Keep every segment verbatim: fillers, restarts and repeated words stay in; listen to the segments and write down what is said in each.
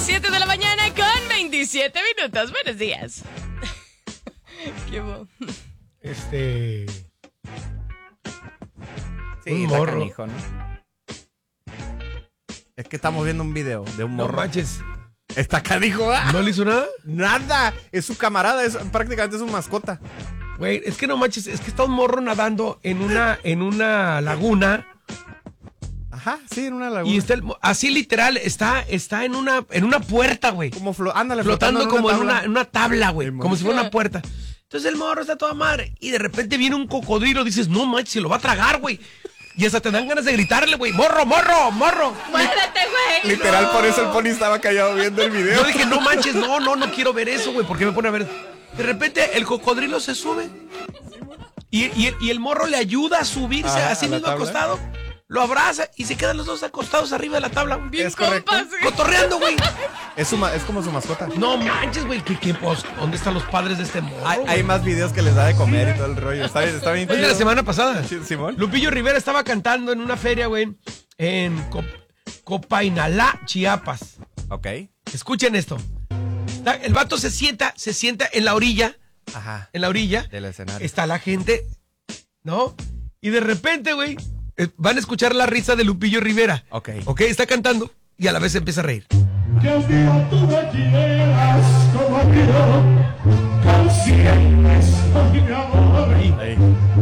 siete de la mañana con veintisiete minutos. Buenos días. ¿Qué hubo? Este... Sí, un está morro. canijo, ¿no? Es que estamos viendo un video de un No morro. manches. Está canijo. ¡Ah! ¿No le hizo nada? Nada. Es su camarada, es prácticamente su mascota. Güey, es que no manches, es que está un morro nadando en una, en una laguna. Ajá, sí, en una laguna. Y está el, así literal, está, está en una, en una puerta, güey. Como flo ándale, Flotando, flotando como en en una una, tabla. en una tabla, güey. Sí, Como man. si fuera una puerta. Entonces el morro está toda madre. Y de repente viene un cocodrilo. Dices, no manches, se lo va a tragar, güey. Y hasta te dan ganas de gritarle, güey. Morro, morro, morro. ¡Muévete, güey! Literal, No. por eso el pony estaba callado viendo el video. Yo dije, no manches, no, no, no quiero ver eso, güey. ¿Por qué me pone a ver? De repente el cocodrilo se sube. Y, y, y el morro le ayuda a subirse Ajá, así a la mismo tabla. acostado. Lo abraza y se quedan los dos acostados arriba de la tabla. güey. Bien Es correcto. compas, güey. Cotorreando, güey. Es, su ma- es como su mascota. No manches, güey. ¿Qué, qué, pues, ¿dónde están los padres de este morro? Hay, güey? hay más videos que les da de comer y todo el rollo. Está bien, está bien Oye, chido. la semana pasada, Sí, Simón. Lupillo Rivera estaba cantando en una feria, güey, en Cop- Copainalá, Chiapas. Ok. Escuchen esto. Está- el vato se sienta, se sienta en la orilla, Ajá. en la orilla. Del escenario. Está la gente, ¿no? Y de repente, güey, eh, van a escuchar la risa de Lupillo Rivera. Ok. Ok, está cantando y a la vez empieza a reír. Que un día tú me quieras como yo, conscientes de mi amor. Ahí.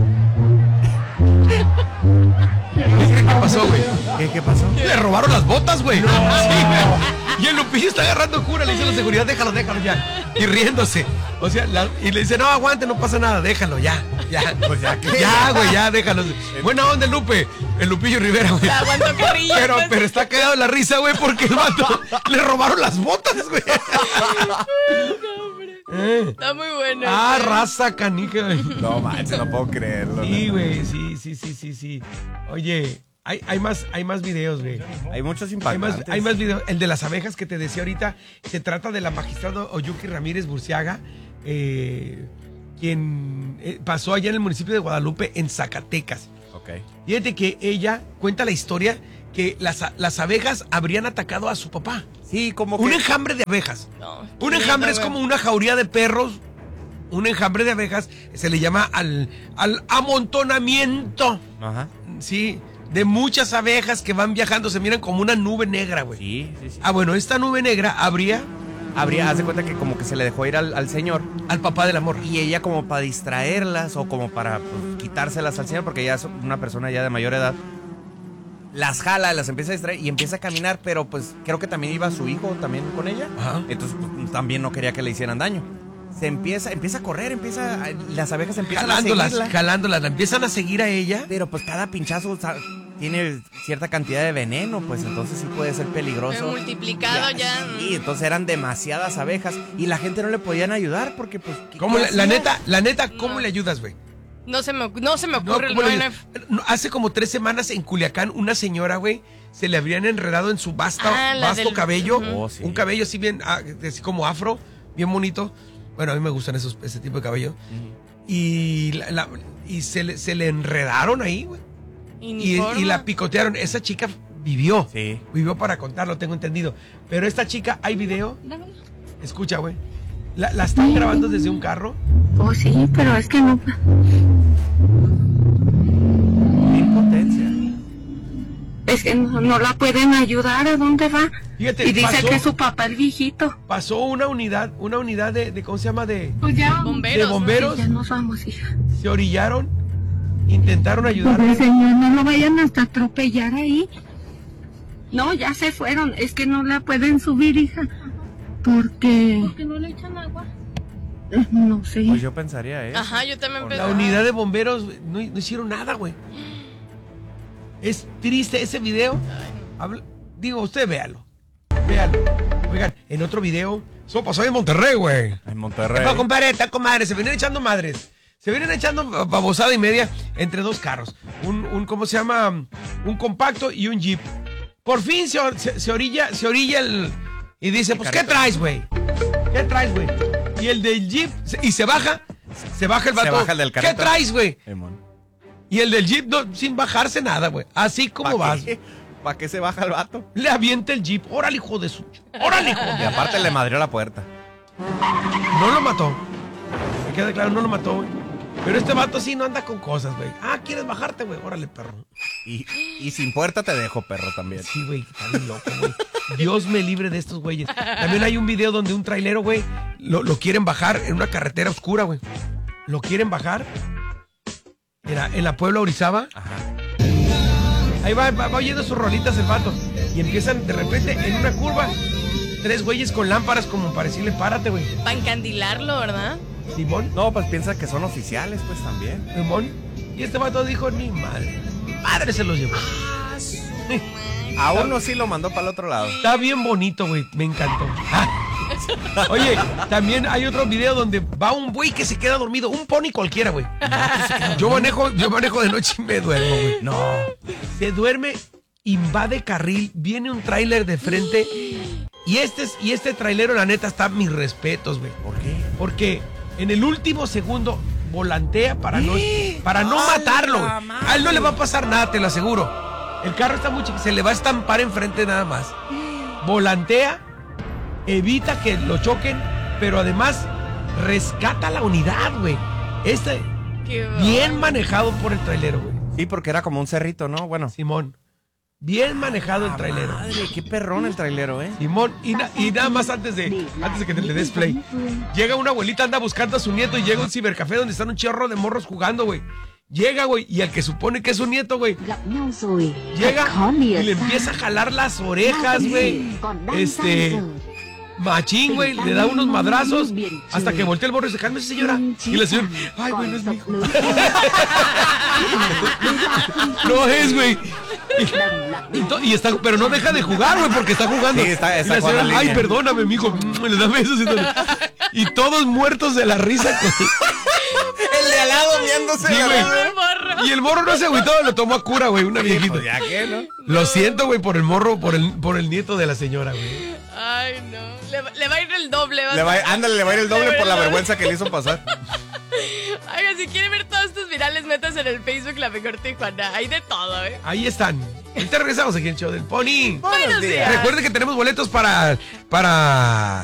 ¿Qué pasó, güey? ¿Qué, ¿Qué pasó? Le robaron las botas, güey. Sí, güey. Y el Lupillo está agarrando cura, le dice a la seguridad, déjalo, déjalo ya. Y riéndose. O sea, la- y le dice, no, aguante, no pasa nada, déjalo, ya. Ya, Pues ya que- ya, güey, ya, déjalo. Buena onda, el Lupe. El Lupillo Rivera, güey. Aguanto carrilla. Pero, pues. pero está cagado la risa, güey, porque el vato le robaron las botas, güey. Eh. Está muy bueno. Ah, este. raza canija, güey. No manches, no puedo creerlo. Sí, ¿no? güey, sí, sí, sí, sí, sí. Oye, hay, hay más, hay más videos, güey. Hay muchos Hay impactantes. más, hay más videos. El de las abejas que te decía ahorita, se trata de la magistrada Oyuki Ramírez Burciaga, eh, quien eh, pasó allá en el municipio de Guadalupe, en Zacatecas. Ok. Fíjate que ella cuenta la historia que las, a- las abejas habrían atacado a su papá. Sí, como que... Un enjambre de abejas. No, Un qué enjambre miedo, es güey. como una jauría de perros. Un enjambre de abejas se le llama al, al amontonamiento. Ajá. Sí, de muchas abejas que van viajando, se miran como una nube negra, güey. Sí, sí, sí. Ah, bueno, esta nube negra habría Habría, haz de cuenta que como que se le dejó ir al, al señor. al papá del amor. Y ella como para distraerlas o como para pues, quitárselas al señor, porque ya es una persona ya de mayor edad, las jala, las empieza a distraer y empieza a caminar, pero pues creo que también iba su hijo también con ella. Ajá. Entonces pues, también no quería que le hicieran daño. Se empieza, empieza a correr, empieza, a- las abejas empiezan Jalándolas, a seguirla. jalándolas, la empiezan a seguir a ella. Pero pues cada pinchazo o sea, tiene cierta cantidad de veneno, pues entonces sí puede ser peligroso. Pero multiplicado ya. Sí, entonces eran demasiadas abejas y la gente no le podían ayudar porque pues... ¿qué- ¿Cómo qué la, la hacías? neta, la neta, ¿cómo No. le ayudas, güey? No se me, no se me No, ocurre. ¿cómo No, le no, ayudas? No, hace como tres semanas en Culiacán, una señora, güey, se le habrían enredado en su vasto, Ah, la vasto del- cabello. Ujú. Oh, sí. Un cabello así bien, ah, así como afro, bien bonito. Bueno, a mí me gustan esos, ese tipo de cabello. Y, la- la- y se, le, se le enredaron ahí, güey. y ni Y, forma. y la picotearon. Esa chica vivió. Sí. Vivió para contarlo, tengo entendido. Pero esta chica, ¿hay video? Escucha, güey. La, la están grabando desde un carro. Oh, sí, pero es que no. Qué impotencia. Es que no, no la pueden ayudar. ¿A dónde va? Fíjate, Y dice pasó, que es su papá el viejito. pasó una unidad, una unidad de, de, ¿cómo se llama? De, Pues ya. Bomberos. de ¿no? bomberos. Ya nos vamos, hija. Se orillaron, intentaron Pobre ayudarle. señor, no lo vayan hasta atropellar ahí. No, ya se fueron. Es que no la pueden subir, hija. Porque. ¿Por qué no le echan agua? No sé. Pues yo pensaría, ¿eh? Ajá, yo también La pensaba. unidad de bomberos no, no hicieron nada, güey. Es triste ese video. Habla- digo, usted véalo. Véalo. Oigan, en otro video. Eso pasó en Monterrey, güey. En Monterrey. No, compadre, está comadre. Se vienen echando madres. Se vienen echando babosada y media entre dos carros. Un, un ¿cómo se llama? Un compacto y un jeep. Por fin se, or- se, se orilla, se orilla el... Y dice, pues, ¿qué traes, güey? ¿Qué traes, güey? Y el del jeep, se- y se baja, se baja el Se vato. baja el del ¿Qué carrito. traes, güey? Simón. Y el del jeep, no, sin bajarse nada, güey. Así como ¿Pa' vas. qué? ¿Para qué se baja el vato? Le avienta el jeep. Órale, hijo de su... Órale, hijo Y de... aparte le madrió la puerta. No lo mató. Me queda claro, no lo mató, güey. Pero este vato sí no anda con cosas, güey. Ah, ¿quieres bajarte, güey? Órale, perro. Y, y sin puerta te dejo, perro, también. Sí, güey, está bien loco, güey. Dios me libre de estos güeyes. También hay un video donde un trailero, güey, lo, lo quieren bajar en una carretera oscura, güey. Lo quieren bajar. Era en la Puebla Orizaba. Ajá. Ahí va, va, va oyendo sus rolitas el vato. Y empiezan de repente en una curva. Tres güeyes con lámparas como para decirle, párate, güey. Para encandilarlo, ¿verdad? Simón, No, pues piensa que son oficiales, pues también. Simón. Y este vato dijo, ni madre. Padre se los llevó. A uno sí lo mandó para el otro lado. Está bien bonito, güey. Me encantó. Ah. Oye, también hay otro video donde va un güey que se queda dormido. Un pony cualquiera, güey. Yo manejo, yo manejo de noche y me duermo, güey. No. Se duerme, invade carril, viene un tráiler de frente. Y este, es- y este trailero, la neta, está a mis respetos, güey. ¿Por qué? Porque en el último segundo volantea para no, para no matarlo, güey. A él no le va a pasar nada, te lo aseguro. El carro está muy chiquito, se le va a estampar enfrente nada más. Volantea, evita que lo choquen, pero además rescata la unidad, güey. Este, Qué bien manejado por el trailero, güey. Sí, porque era como un cerrito, ¿no? Bueno. Simón, bien manejado el trailero. Madre, qué perrón el trailero, ¿eh? Simón, y, na- y nada más antes de, antes de que te le des play. Llega una abuelita, anda buscando a su nieto y llega a un cibercafé donde están un chorro de morros jugando, güey. Llega, güey, y al que supone que es su nieto, güey, Gặp nhau rồi. llega Thật khó lìa y le xa. empieza a jalar las orejas, güey. Còn đang Este, dang dở. machín, güey, le da unos madrazos hasta que voltea el morro y se calma, señora. Y la señora, ay, güey, no es mi hijo. No es, güey. Y, to- y está, pero no deja de jugar, güey, porque está jugando. Sí, está- está y la con la señora, ay, línea. perdóname, mijo. Le da besos y todo. Y todos muertos de la risa. con- El de al lado viéndose. Sí, güey. El morro. Y el morro no se agüitó, lo tomó a cura, güey, una viejita. Pues ya que, ¿no? Lo siento, güey, por el morro, por el, por el nieto de la señora, güey. Ay, no. Le, va- le va a ir el doble. vas Le va, a- ándale, le va a ir el doble Le va a ir por la el doble. vergüenza que le hizo pasar. Oigan, si quieren ver todos estos virales, metas en el Facebook La Mejor Tijuana. Hay de todo, ¿eh? Ahí están. Ahorita regresamos aquí en el show del Pony. Buenos días. Recuerden que tenemos boletos para, para